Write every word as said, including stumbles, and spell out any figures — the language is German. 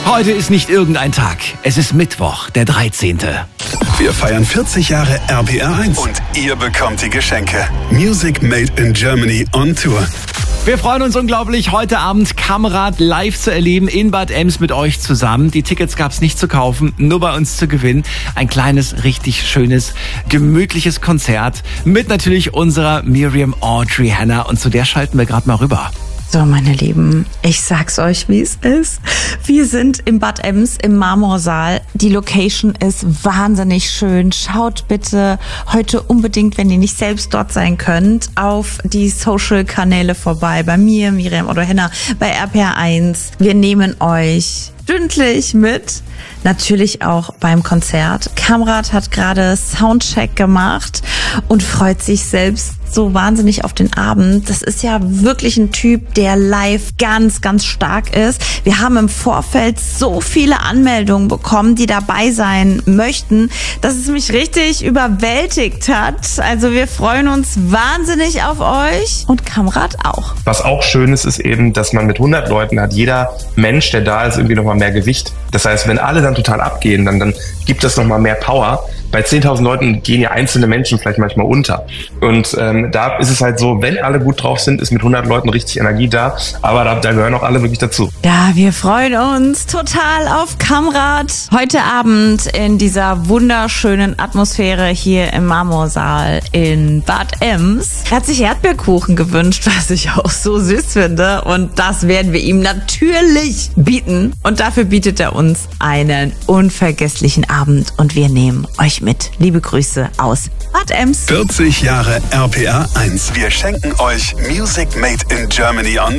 Heute ist nicht irgendein Tag. Es ist Mittwoch, der dreizehnte Wir feiern vierzig Jahre R P R eins und ihr bekommt die Geschenke. Music Made in Germany on Tour. Wir freuen uns unglaublich, heute Abend Kamrad live zu erleben in Bad Ems mit euch zusammen. Die Tickets gab's nicht zu kaufen, nur bei uns zu gewinnen. Ein kleines, richtig schönes, gemütliches Konzert mit natürlich unserer Miriam Audrey Hanna. Und zu der schalten wir gerade mal rüber. So, meine Lieben, ich sag's euch, wie es ist. Wir sind im Bad Ems im Marmorsaal. Die Location ist wahnsinnig schön. Schaut bitte heute unbedingt, wenn ihr nicht selbst dort sein könnt, auf die Social-Kanäle vorbei. Bei mir, Miriam oder Henna, bei R P R eins. Wir nehmen euch stündlich mit. Natürlich auch beim Konzert. Kamrad hat gerade Soundcheck gemacht und freut sich selbst so wahnsinnig auf den Abend. Das ist ja wirklich ein Typ, der live ganz, ganz stark ist. Wir haben im Vorfeld so viele Anmeldungen bekommen, die dabei sein möchten, dass es mich richtig überwältigt hat. Also wir freuen uns wahnsinnig auf euch und Kamrad auch. Was auch schön ist, ist eben, dass man mit hundert Leuten hat jeder Mensch, der da ist, irgendwie nochmal mehr Gewicht. Das heißt, wenn alle dann total abgehen, dann, dann gibt es nochmal mehr Power. Bei zehntausend Leuten gehen ja einzelne Menschen vielleicht manchmal unter. Und ähm, da ist es halt so, wenn alle gut drauf sind, ist mit hundert Leuten richtig Energie da. Aber da, da gehören auch alle wirklich dazu. Ja, wir freuen uns total auf Kamrad. Heute Abend in dieser wunderschönen Atmosphäre hier im Marmorsaal in Bad Ems. Er hat sich Erdbeerkuchen gewünscht, was ich auch so süß finde. Und das werden wir ihm natürlich bieten. Und dafür bietet er uns einen unvergesslichen Abend. Und wir nehmen euch mit. Liebe Grüße aus Bad Ems. vierzig Jahre R P R eins. Wir schenken euch Music Made in Germany on